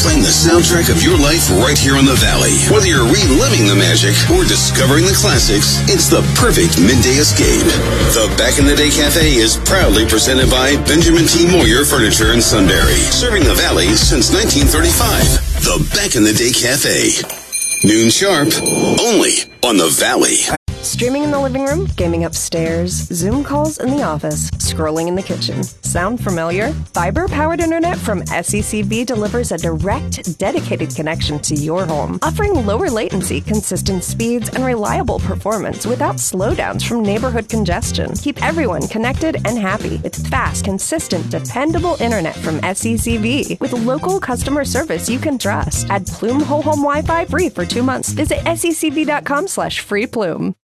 playing the soundtrack of your life right here in the Valley. Whether you're reliving the magic or discovering the classics, it's the perfect midday escape. The Back in the Day Cafe is proudly presented by Benjamin T. Moyer Furniture in Sunbury, serving the Valley since 1935. The Back in the Day Cafe. Noon sharp, only on the Valley. Streaming in the living room, gaming upstairs, Zoom calls in the office, scrolling in the kitchen. Sound familiar? Fiber-powered internet from SECB delivers a direct, dedicated connection to your home, offering lower latency, consistent speeds, and reliable performance without slowdowns from neighborhood congestion. Keep everyone connected and happy with fast, consistent, dependable internet from SECB with local customer service you can trust. Add Plume Whole Home Wi-Fi free for 2 months. Visit secb.com/freeplume.